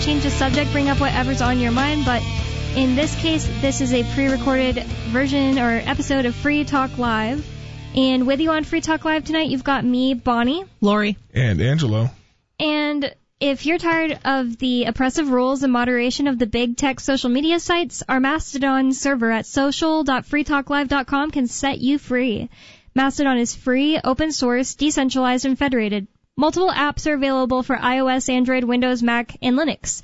change the subject, bring up whatever's on your mind, but in this case, this is a pre-recorded version or episode of Free Talk Live. And with you on Free Talk Live tonight, you've got me, Bonnie, Lori, and Angelo. And if you're tired of the oppressive rules and moderation of the big tech social media sites, our Mastodon server at social.freetalklive.com can set you free. Mastodon is free, open source, decentralized, and federated. Multiple apps are available for iOS, Android, Windows, Mac, and Linux.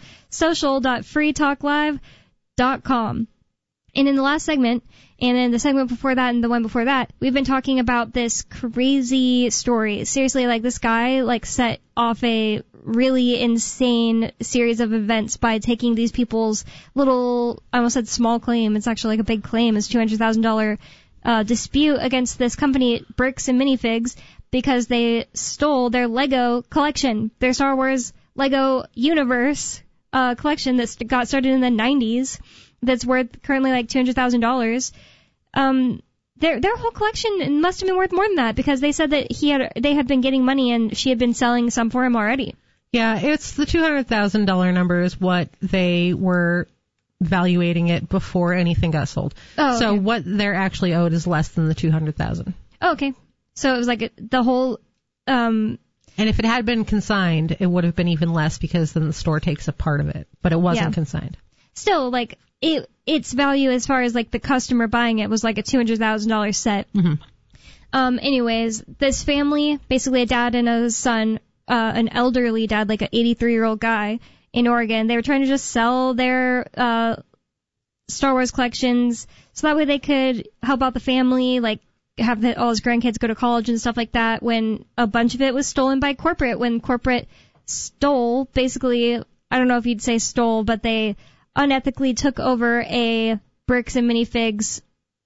Social.freetalklive.com. And in the last segment, and in the segment before that and the one before that, we've been talking about this crazy story. Seriously, like this guy set off a really insane series of events by taking these people's little, I almost said small claim, it's actually like a big claim, it's $200,000 dispute against this company, Bricks and Minifigs, because they stole their Lego collection, their Star Wars Lego Universe collection that got started in the 90s. That's worth currently like $200,000. Their whole collection must have been worth more than that, because they said that they had been getting money and she had been selling some for him already. Yeah, it's the $200,000 number is what they were valuating it before anything got sold. Oh, okay. So what they're actually owed is less than the $200,000. Oh, okay. So it was like the whole. And if it had been consigned, it would have been even less, because then the store takes a part of it. But it wasn't consigned. Still, like its value as far as like the customer buying it was like a $200,000 set. Mm-hmm. Anyways, this family, basically a dad and a son, an elderly dad, like an 83-year-old guy in Oregon, they were trying to just sell their Star Wars collections so that way they could help out the family, like have all his grandkids go to college and stuff like that, when a bunch of it was stolen by corporate. When corporate stole, basically, I don't know if you'd say stole, but they unethically took over a Bricks and Minifigs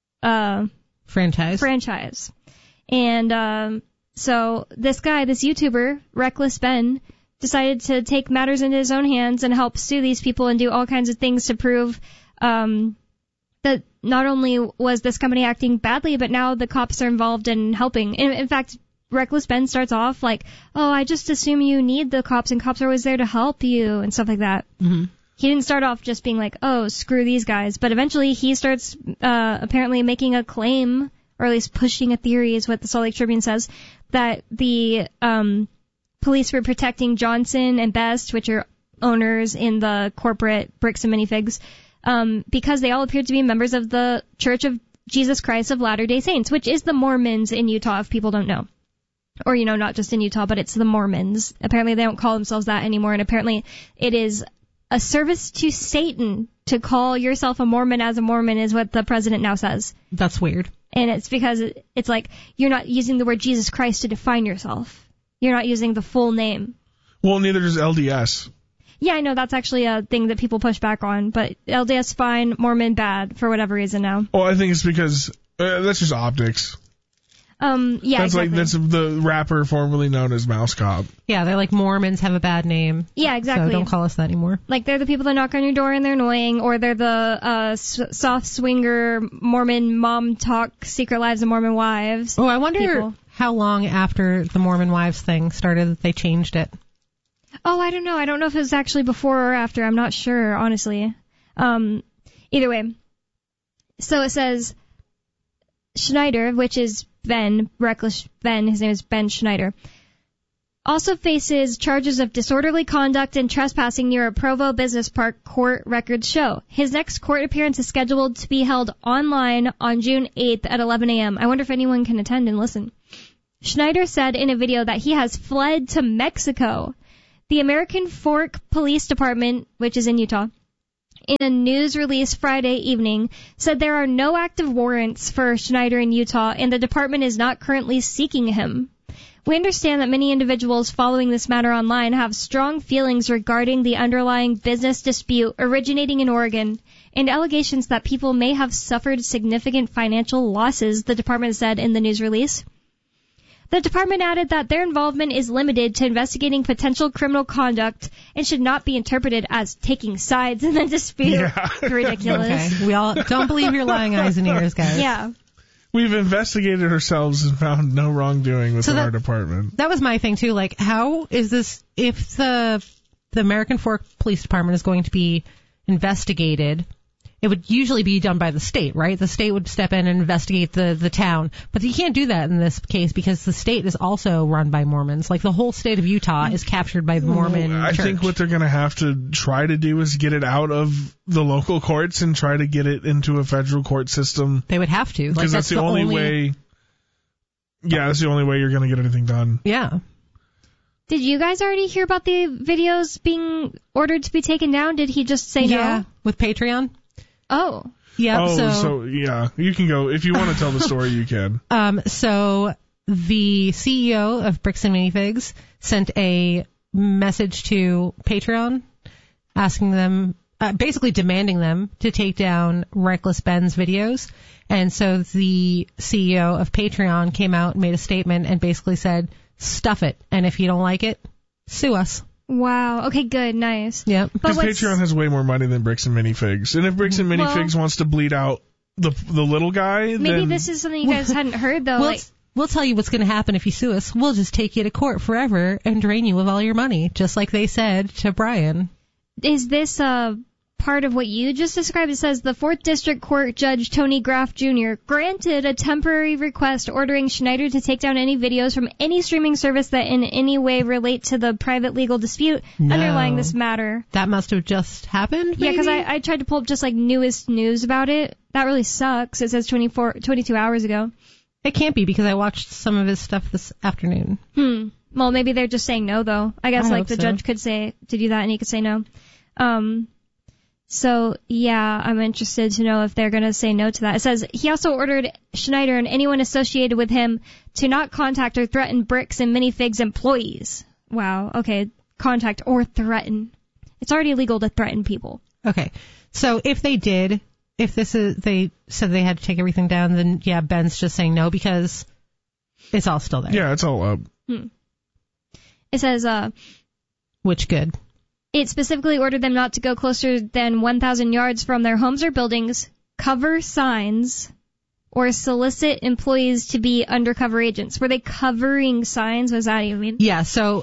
franchise. And so this guy, this YouTuber, Reckless Ben, decided to take matters into his own hands and help sue these people and do all kinds of things to prove that not only was this company acting badly, but now the cops are involved in helping. In fact, Reckless Ben starts off like, oh, I just assume you need the cops, and cops are always there to help you, and stuff like that. Mm-hmm. He didn't start off just being like, oh, screw these guys, but eventually he starts apparently making a claim, or at least pushing a theory, is what the Salt Lake Tribune says, that the police were protecting Johnson and Best, which are owners in the corporate Bricks and Minifigs, because they all appeared to be members of the Church of Jesus Christ of Latter-day Saints, which is the Mormons in Utah, if people don't know. Or, not just in Utah, but it's the Mormons. Apparently they don't call themselves that anymore, and apparently it is a service to Satan to call yourself a Mormon as a Mormon, is what the president now says. That's weird. And it's because it's like you're not using the word Jesus Christ to define yourself. You're not using the full name. Well, neither does LDS. Yeah, I know that's actually a thing that people push back on, but LDS fine, Mormon bad, for whatever reason now. Well, I think it's because that's just optics. Yeah, that's exactly. that's the rapper formerly known as Mouse Cop. Yeah, they're like Mormons have a bad name. Yeah, exactly. So don't call us that anymore. Like they're the people that knock on your door and they're annoying, or they're the soft swinger Mormon mom talk Secret Lives of Mormon Wives. Oh, I wonder how long after the Mormon Wives thing started that they changed it. Oh, I don't know. I don't know if it was actually before or after. I'm not sure, honestly. Either way. So it says Schneider, which is Ben, Reckless Ben, his name is Ben Schneider, also faces charges of disorderly conduct and trespassing near a Provo Business Park, court records show. His next court appearance is scheduled to be held online on June 8th at 11 a.m. I wonder if anyone can attend and listen. Schneider said in a video that he has fled to Mexico. The American Fork Police Department, which is in Utah, in a news release Friday evening, said there are no active warrants for Schneider in Utah, and the department is not currently seeking him. We understand that many individuals following this matter online have strong feelings regarding the underlying business dispute originating in Oregon and allegations that people may have suffered significant financial losses, the department said in the news release. The department added that their involvement is limited to investigating potential criminal conduct and should not be interpreted as taking sides in the dispute. Yeah. Ridiculous. Okay. We all don't believe your lying eyes and ears, guys. Yeah. We've investigated ourselves and found no wrongdoing within our department. That was my thing, too. Like, how is this, if the the American Fork Police Department is going to be investigated. It would usually be done by the state, right? The state would step in and investigate the town. But you can't do that in this case because the state is also run by Mormons. Like, the whole state of Utah is captured by the Mormon I church. think what they're going to have to try to do is get it out of the local courts and try to get it into a federal court system. They would have to. Because that's the only way. Yeah, that's the only way you're going to get anything done. Yeah. Did you guys already hear about the videos being ordered to be taken down? Did he just say no? With Patreon. Oh. Yeah. So yeah, you can go if you want to tell the story. You can. So the CEO of Bricks and Minifigs sent a message to Patreon, asking them, basically demanding them to take down Reckless Ben's videos. And so the CEO of Patreon came out and made a statement and basically said, stuff it. And if you don't like it, sue us. Wow. Okay, good. Nice. Yep. Because Patreon has way more money than Bricks and Minifigs. And if Bricks and Minifigs wants to bleed out the little guy, maybe then... this is something you guys hadn't heard, though. We'll tell you what's going to happen if you sue us. We'll just take you to court forever and drain you of all your money, just like they said to Brian. Is this part of what you just described? It says the 4th District Court Judge Tony Graff Jr. granted a temporary request ordering Schneider to take down any videos from any streaming service that in any way relate to the private legal dispute underlying this matter. That must have just happened, maybe? Yeah, because I tried to pull up just like newest news about it. That really sucks. It says 22 hours ago. It can't be because I watched some of his stuff this afternoon. Well, maybe they're just saying no, though. I guess like the judge could say to do that and he could say no. So, yeah, I'm interested to know if they're going to say no to that. It says he also ordered Schneider and anyone associated with him to not contact or threaten Bricks and Minifigs employees. Wow. Okay. Contact or threaten. It's already illegal to threaten people. Okay. So if they did, they said they had to take everything down, then yeah, Ben's just saying no because it's all still there. Yeah, it's all up. It says, which good. It specifically ordered them not to go closer than 1,000 yards from their homes or buildings, cover signs, or solicit employees to be undercover agents. Were they covering signs? What does that even mean? Yeah, so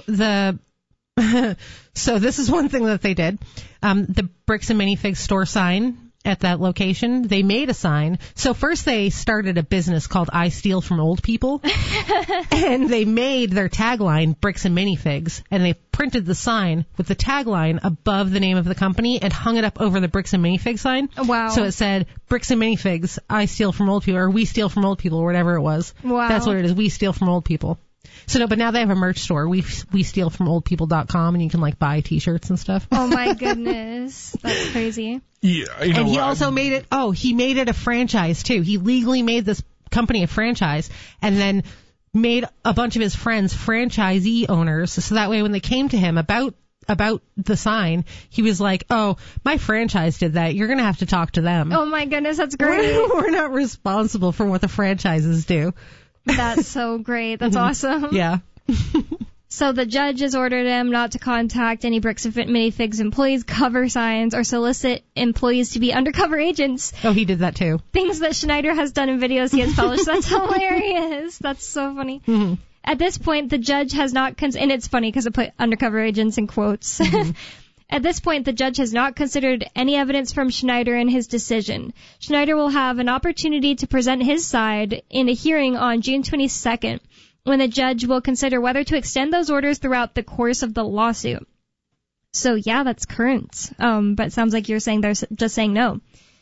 so this is one thing that they did. The Bricks and Minifigs store sign at that location, they made a sign. So first they started a business called I Steal From Old People. And they made their tagline Bricks and Minifigs. And they printed the sign with the tagline above the name of the company and hung it up over the Bricks and Minifigs sign. Wow. So it said, Bricks and Minifigs, I steal from old people, or we steal from old people, or whatever it was. Wow. That's what it is. We steal from old people. So no, but now they have a merch store. We steal from oldpeople.com, and you can like buy t-shirts and stuff. Oh my goodness. That's crazy. Yeah, and he also made it, he made it a franchise too. He legally made this company a franchise and then made a bunch of his friends franchisee owners. So that way when they came to him about the sign, he was like, oh, my franchise did that. You're going to have to talk to them. Oh my goodness, that's great. We're not responsible for what the franchises do. That's so great. That's awesome. Yeah. So the judge has ordered him not to contact any Bricks and Minifigs employees, cover signs, or solicit employees to be undercover agents. Oh, he did that too. Things that Schneider has done in videos he has published. That's hilarious. That's so funny. Mm-hmm. At this point, the judge has not, and it's funny because I put undercover agents in quotes. Mm-hmm. At this point, the judge has not considered any evidence from Schneider in his decision. Schneider will have an opportunity to present his side in a hearing on June 22nd, when the judge will consider whether to extend those orders throughout the course of the lawsuit. So yeah, that's current. But it sounds like you're saying they're just saying no.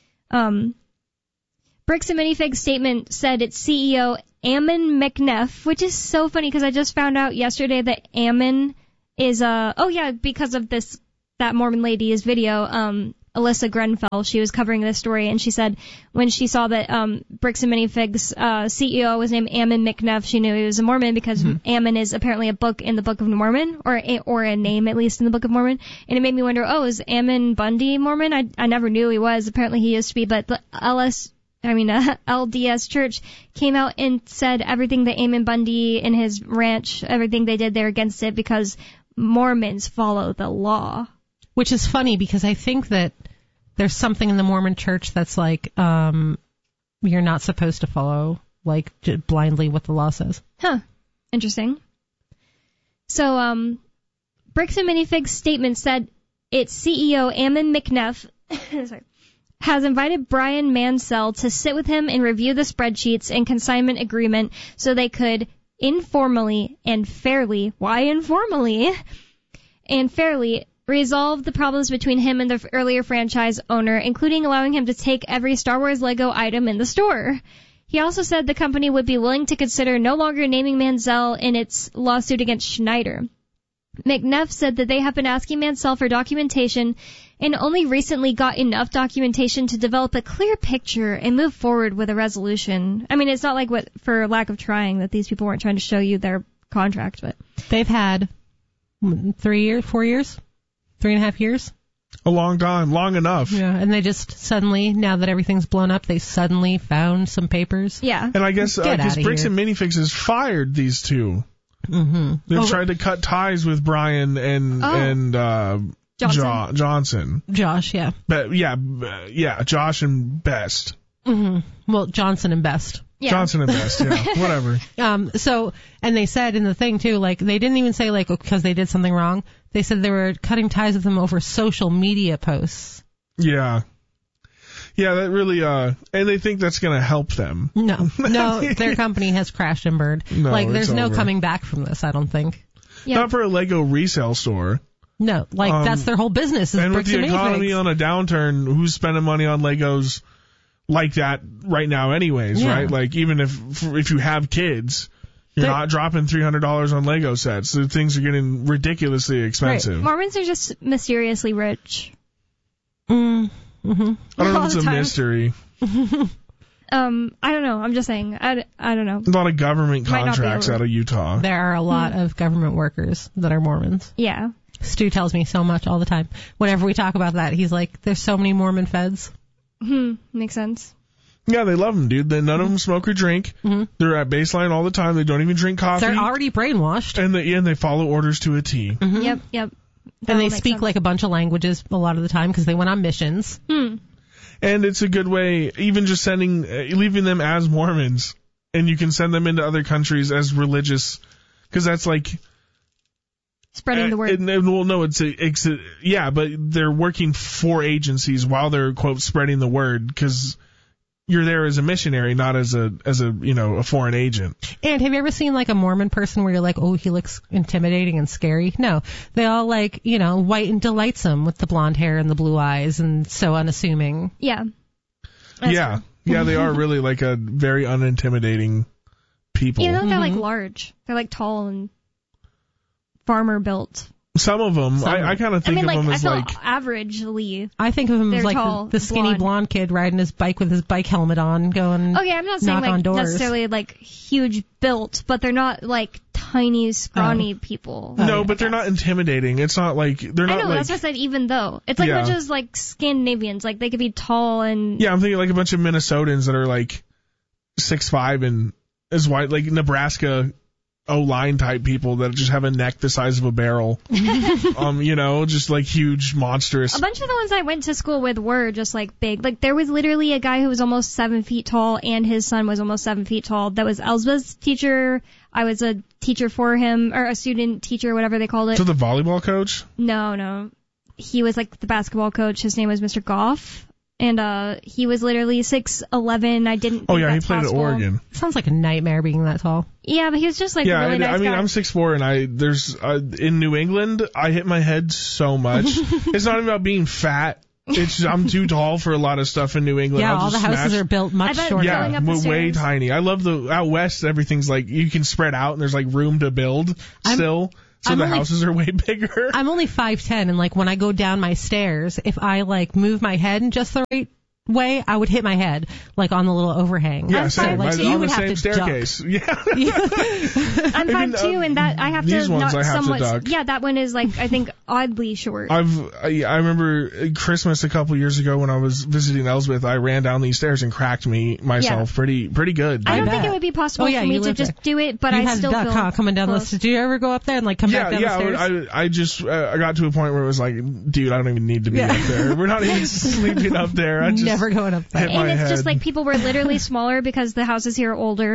Bricks and Minifigs statement said its CEO, Ammon McNeff, which is so funny because I just found out yesterday that Ammon is because of that Mormon lady's video, Alyssa Grenfell, she was covering this story, and she said when she saw that Bricks and Minifigs CEO was named Ammon McNeff, she knew he was a Mormon because Ammon is apparently a book in the Book of Mormon, or a name at least in the Book of Mormon. And it made me wonder, is Ammon Bundy Mormon? I never knew he was. Apparently he used to be, but the LDS Church came out and said everything that Ammon Bundy and his ranch, everything they did, they're against it because Mormons follow the law. Which is funny because I think that there's something in the Mormon church that's like, you're not supposed to follow, like, blindly what the law says. Huh. Interesting. So, Bricks and Minifigs statement said its CEO, Ammon McNeff, has invited Brian Mansell to sit with him and review the spreadsheets and consignment agreement so they could informally and fairly, resolve the problems between him and the earlier franchise owner, including allowing him to take every Star Wars Lego item in the store. He also said the company would be willing to consider no longer naming Mansell in its lawsuit against Schneider. McNeff said that they have been asking Mansell for documentation and only recently got enough documentation to develop a clear picture and move forward with a resolution. I mean, it's not like for lack of trying that these people weren't trying to show you their contract, but they've had 3 years, 4 years, 3.5 years. A long time, long enough. Yeah, and they just suddenly, now that everything's blown up, they suddenly found some papers. Yeah. And I guess because Bricks and Minifix has fired these two. Mm-hmm. They've tried to cut ties with Brian and Johnson. Josh, yeah. Josh and Best. Mm-hmm. Well, Johnson and Best. Yeah. Johnson and Best, yeah, whatever. And they said in the thing too, like, they didn't even say like because they did something wrong. They said they were cutting ties with them over social media posts. Yeah. Yeah, that really, and they think that's going to help them. No, their company has crashed and burned. No, there's no over. coming back from this, I don't think. Yeah. Not for a Lego resale store. No, that's their whole business. Is and with bricks the and economy minifigs. on a downturn, who's spending money on Legos like that right now anyways, Yeah. right? Like, even if you have kids, you're not dropping $300 on Lego sets. So things are getting ridiculously expensive. Right. Mormons are just mysteriously rich. Mm-hmm. I don't know All if it's the a time. mystery. I don't know. I'm just saying. I don't know. A lot of government Might not be contracts able- out of Utah. There are a lot of government workers that are Mormons. Yeah. Stu tells me so much all the time. Whenever we talk about that, he's like, there's so many Mormon feds. Makes sense. Yeah, they love them, dude. None of them smoke or drink. Mm-hmm. They're at baseline all the time. They don't even drink coffee. They're already brainwashed. And they follow orders to a T. Mm-hmm. Yep. And they speak like a bunch of languages a lot of the time because they went on missions. And it's a good way, even just leaving them as Mormons, and you can send them into other countries as religious, because that's like spreading the word. But they're working for agencies while they're quote spreading the word, because you're there as a missionary, not as a foreign agent. And have you ever seen like a Mormon person where you're like, oh, he looks intimidating and scary? No, they all like, white and delightsome with the blonde hair and the blue eyes and so unassuming. Yeah. Yeah, they are really like a very unintimidating people. They're like large. They're like tall and farmer built. Some of them, I kind of think of them as like averagely. I think of him as like tall, the skinny blonde kid riding his bike with his bike helmet on, going. Okay, I'm not saying like necessarily like huge built, but they're not like tiny, scrawny people. No, but they're not intimidating. It's not like they're not. I know, like, that's what I said. Even though it's like not just like Scandinavians, like they could be tall and. Yeah, I'm thinking like a bunch of Minnesotans that are like 6'5" and as white, like Nebraska O-line type people that just have a neck the size of a barrel. Just like huge, monstrous. A bunch of the ones I went to school with were just like big. Like there was literally a guy who was almost 7 feet tall and his son was almost 7 feet tall. That was Elsbeth's teacher. I was a teacher for him, or a student teacher, whatever they called it. So the volleyball coach? No. He was like the basketball coach. His name was Mr. Goff. And he was literally 6'11". I didn't think he that's played possible. at Oregon. Sounds like a nightmare being that tall. Yeah, but he was just like a really nice guy. I'm 6'4", and in New England, I hit my head so much. It's not even about being fat. I'm too tall for a lot of stuff in New England. Yeah, all the houses are built much shorter. Yeah, way tiny. I love out west, everything's like, you can spread out and there's like room to build still. So the houses are way bigger. I'm only 5'10", and like when I go down my stairs, if I like move my head in just the right way, I would hit my head like on the little overhang. Yeah, same. So You would the have same to staircase. duck. Yeah. I'm 5'2", and that I have these to ones not I have somewhat. to duck. Yeah, that one is like I think oddly short. I remember Christmas a couple years ago when I was visiting Elsbeth. I ran down these stairs and cracked myself pretty good. I don't think it would be possible for me to just do it, but you I had still to duck, feel coming down close. Did you ever go up there and like come back down the stairs? I just I got to a point where it was like, dude, I don't even need to be up there. We're not even sleeping up there. I just never going up there. And it's just like people were literally smaller because the houses here are older.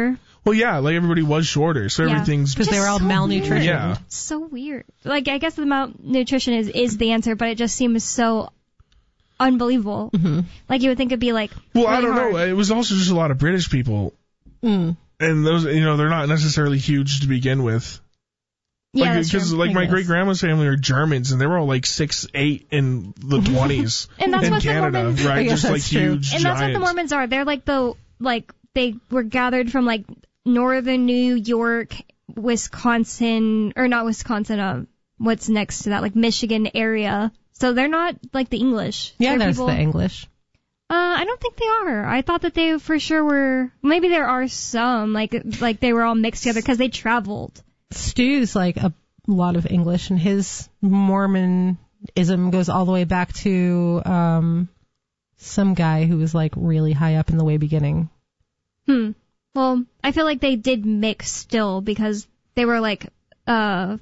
Well, yeah, like everybody was shorter, so Yeah. everything's Because they were all so malnutrition. weird. Yeah. So weird. Like, I guess the malnutrition is the answer, but it just seems so unbelievable. Mm-hmm. Like, you would think it'd be like, Well, really I don't hard. know. It was also just a lot of British people, Mm. and those, you know, they're not necessarily huge to begin with. Yeah, that's Because true. like I my guess. great grandma's family are Germans, and they were all like 6'8" in the 20s And that's in what the Canada, Mormons- right? I guess Just like that's true. huge And that's what the giants. Mormons are. They're like they were gathered from like northern New York, Wisconsin, or not Wisconsin, what's next to that, like Michigan area. So they're not like the English. Yeah, They're there's people, the English. I don't think they are. I thought that they for sure were. Maybe there are some, like they were all mixed together because they traveled. Stu's like a lot of English, and his Mormonism goes all the way back to some guy who was like really high up in the way beginning. Well, I feel like they did mix still because they were like, they're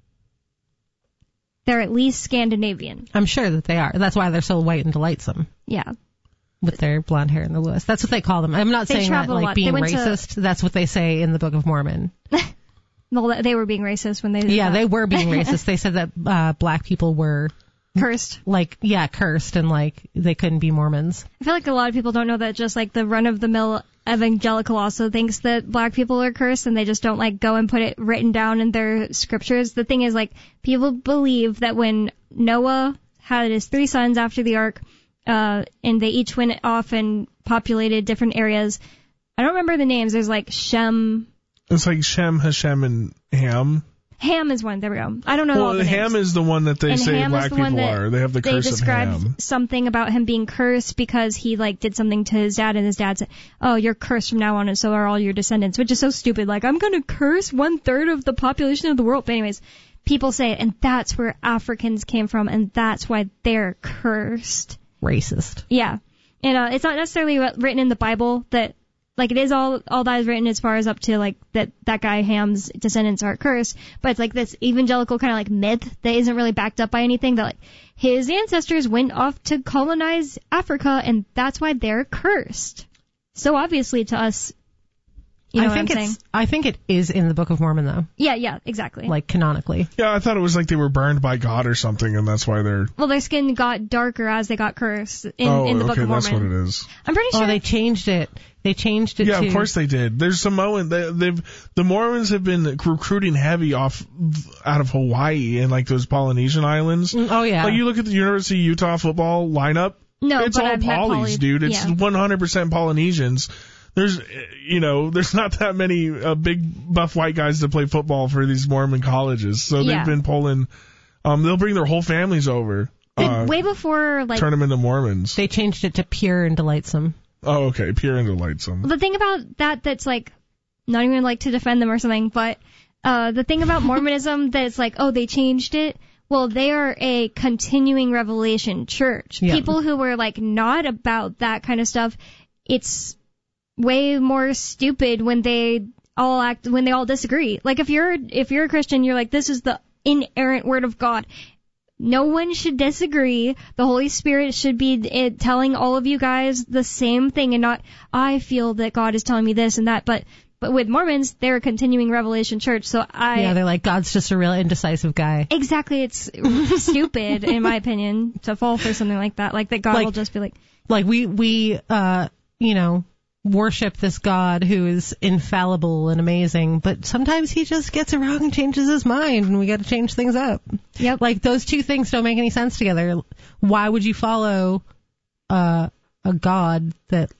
at least Scandinavian. I'm sure that they are. That's why they're so white and delightsome Yeah. with their blonde hair and the Lewis. That's what they call them. I'm not They saying that travel a lot. like They being went to- racist. That's what they say in the Book of Mormon. Well, they were being racist when they did Yeah, that. they were being racist. They said that black people were Cursed. like, yeah, cursed, and like they couldn't be Mormons. I feel like a lot of people don't know that just like the run-of-the-mill evangelical also thinks that black people are cursed and they just don't like go and put it written down in their scriptures. The thing is like people believe that when Noah had his 3 sons after the ark, and they each went off and populated different areas. I don't remember the names. There's like Shem. It's like Shem, Hashem, and Ham. Ham is one. There we go. I don't know all Well, the names. Ham is the one that they And say Ham is black the one people that are. They have the they curse of described Ham. something about him being cursed because he like did something to his dad, and his dad said, "Oh, you're cursed from now on, and so are all your descendants," which is so stupid. Like, I'm gonna curse 1/3 of the population of the world. But anyways, people say it, and that's where Africans came from, and that's why they're cursed. Racist. Yeah, and it's not necessarily written in the Bible that. Like, it is all that is written as far as up to, like, that guy Ham's descendants are cursed. But it's like this evangelical kind of, like, myth that isn't really backed up by anything. That, like, his ancestors went off to colonize Africa, and that's why they're cursed. So obviously to us, you know what I'm saying? I think it is in the Book of Mormon, though, Yeah, exactly. like canonically. Yeah, I thought it was like they were burned by God or something, and that's why they're. Well, their skin got darker as they got cursed in the Book okay, of Mormon. that's what it is. I'm pretty sure. Oh, they changed it. They changed it Yeah, to... of course they did. There's Samoan. The Mormons have been recruiting heavy out of Hawaii and like those Polynesian islands. Oh, yeah. Like you look at the University of Utah football lineup. No, it's but all I've met Polys, dude. It's yeah. 100% Polynesians. There's not that many big buff white guys that play football for these Mormon colleges. So Yeah. they've been pulling. They'll bring their whole families over. Way before, like, Turn them into Mormons. They changed it to pure and delightsome. Oh, okay. Pure and delightsome. the thing about that's like, not even like to defend them or something, but the thing about Mormonism that it's like, oh, they changed it. Well, they are a continuing revelation church. Yeah. People who were like not about that kind of stuff, it's way more stupid when they all disagree. Like if you're a Christian, you're like, this is the inerrant word of God. No one should disagree. The Holy Spirit should be telling all of you guys the same thing and not, I feel that God is telling me this and that. But with Mormons, they're a continuing revelation church. So Yeah, they're like, God's just a real indecisive guy. Exactly. It's stupid, in my opinion, to fall for something like that. Like that God will just be like, Like we worship this God who is infallible and amazing, but sometimes he just gets it wrong and changes his mind, and we got to change things up. yep. Like those two things don't make any sense together. Why would you follow a God that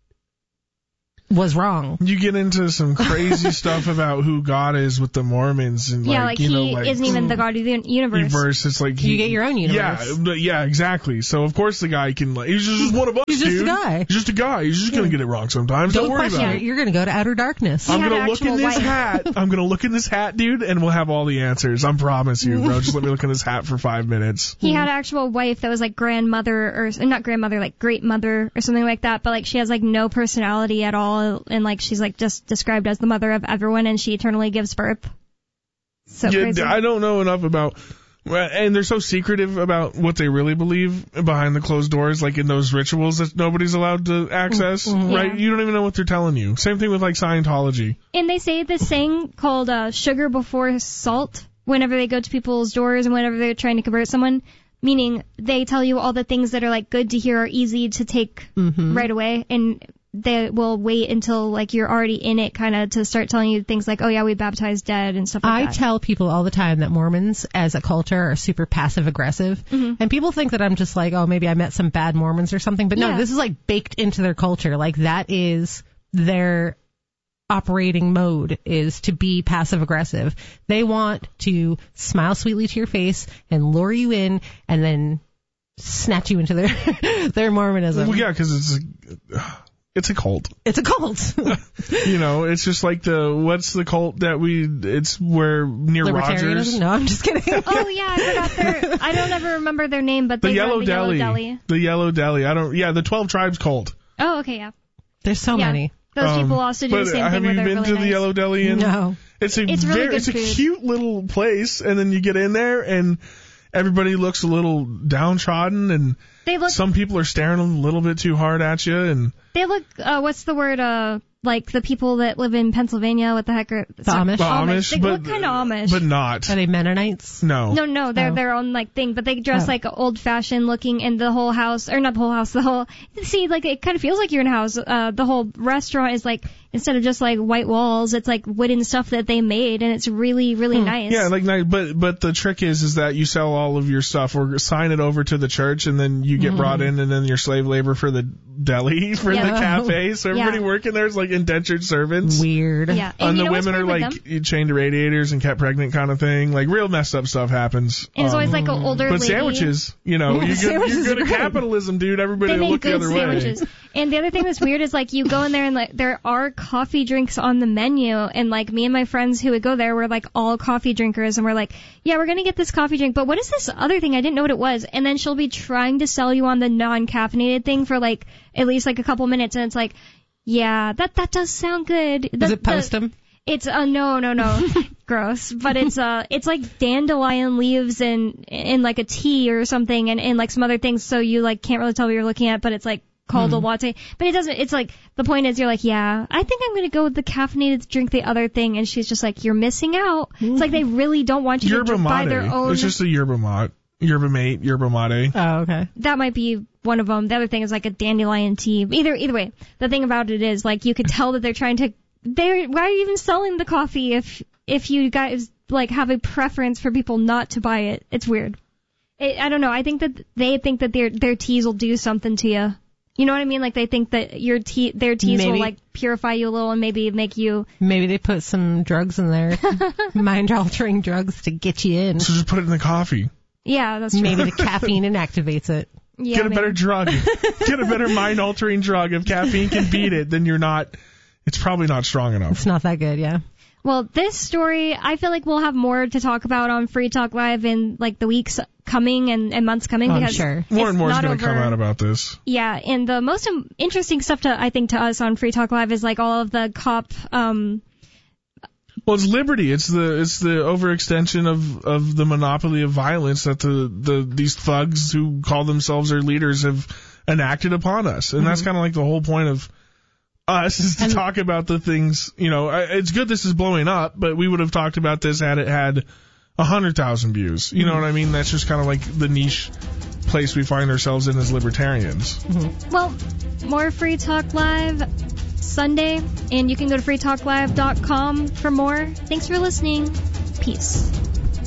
was wrong? You get into some crazy stuff about who God is with the Mormons and Yeah, like he isn't even the God of the universe. It's like You get your own universe. Yeah, exactly. So of course the guy can he's just one of us. He's just a dude. guy. He's just a guy. He's just gonna get it wrong sometimes. Don't worry question about it. it. You're going to go to outer darkness. He I'm had gonna an look in actual this wife. hat. I'm gonna look in this hat, dude, and we'll have all the answers. I promise you, bro. Just let me look in this hat for 5 minutes. He had an actual wife that was like grandmother, or not grandmother, like great mother or something like that, but like she has like no personality at all, and like she's like just described as the mother of everyone, and she eternally gives birth. So crazy. I don't know enough about Well, and they're so secretive about what they really believe behind the closed doors, like in those rituals that nobody's allowed to access, right? Yeah. You don't even know what they're telling you. Same thing with like Scientology. And they say this saying called sugar before salt whenever they go to people's doors and whenever they're trying to convert someone, meaning they tell you all the things that are like good to hear or easy to take right away, and they will wait until like you're already in it kind of to start telling you things like, oh yeah, we baptized dead and stuff like that. I tell people all the time that Mormons as a culture are super passive aggressive, and people think that I'm just like, oh, maybe I met some bad Mormons or something, but no, Yeah. this is like baked into their culture. Like that is their operating mode, is to be passive aggressive. They want to smile sweetly to your face and lure you in and then snatch you into their Mormonism. Well, yeah, because it's a cult. It's a cult. You know, it's just like what's the cult that it's where near Rogers. Libertarianism? No, I'm just kidding. Oh yeah, I forgot I don't ever remember their name, but The they Yellow run the Deli. Yellow Deli. The Yellow Deli. The 12 Tribes cult. Oh, okay, yeah. There's so Yeah. many. Those people also do the same have thing you where they're been really to nice. the Yellow Deli? No. It's really good it's a food. cute little place, and then you get in there and everybody looks a little downtrodden, and They look some people are staring a little bit too hard at you, and They look, what's the word, like the people that live in Pennsylvania, what the heck are... The Amish? the Amish, They but look kind of Amish. but not. Are they Mennonites? No. No, they're Oh. their own, like, thing, but they dress Oh. like old-fashioned looking, and the whole house, or not the whole house, see, like, it kind of feels like you're in a house. The whole restaurant is, like, instead of just, like, white walls, it's, like, wooden stuff that they made, and it's really, really nice. Yeah, like nice, but the trick is that you sell all of your stuff or sign it over to the church, and then you get brought in, and then you're slave labor for the deli, for Yeah. the cafe. So everybody Yeah. working there is like indentured servants. Weird. Yeah. And you the know what's women are weird with like them? chained to radiators and kept pregnant kind of thing. Like real messed up stuff happens. And it's always, like, an older But lady. sandwiches, you know, you're Sandwiches good are at great. capitalism, dude. Everybody They will make look the good other sandwiches. way. And the other thing that's weird is like you go in there and like there are coffee drinks on the menu, and like me and my friends who would go there were like all coffee drinkers, and we're like, yeah, we're gonna get this coffee drink, but what is this other thing? I didn't know what it was. And then she'll be trying to sell you on the non-caffeinated thing for like at least like a couple minutes, and it's like, yeah, that does sound good. Does it post them? It's no, gross. But it's like dandelion leaves and like a tea or something, and like some other things. So you like can't really tell what you're looking at, but it's like called a latte. But it doesn't. It's like the point is you're like, yeah, I think I'm gonna go with the caffeinated drink, the other thing, and she's just like, you're missing out. It's like they really don't want you to Yerba buy their mate. own. It's just a yerba mate. Yerba mate, yerba mate. Oh, okay. That might be one of them. The other thing is like a dandelion tea. Either way, the thing about it is like you could tell that they're trying to. Why are you even selling the coffee if you guys like have a preference for people not to buy it? It's weird. I don't know. I think that they think that their teas will do something to you. You know what I mean? Like they think that their teas Maybe. will like purify you a little and maybe make you. Maybe they put some drugs in there, mind-altering drugs to get you in. So just put it in the coffee. Yeah, that's true. Maybe the caffeine inactivates it. Yeah, Get a maybe. better drug. Get a better mind-altering drug. If caffeine can beat it, then you're not. It's probably not strong enough. It's not that good, yeah. Well, this story, I feel like we'll have more to talk about on Free Talk Live in like the weeks coming and months coming. I'm because sure. More and more is not going to come over- out about this. Yeah, and the most interesting stuff I think to us on Free Talk Live is like all of the cop. Well, it's liberty. It's the overextension of the monopoly of violence that these thugs who call themselves our leaders have enacted upon us, and that's kind of like the whole point of us is to talk about the things. You know, it's good this is blowing up, but we would have talked about this had it had 100,000 views. You know what I mean? That's just kind of like the niche place we find ourselves in as libertarians. Well, more Free Talk Live Sunday, and you can go to freetalklive.com for more. Thanks for listening. Peace.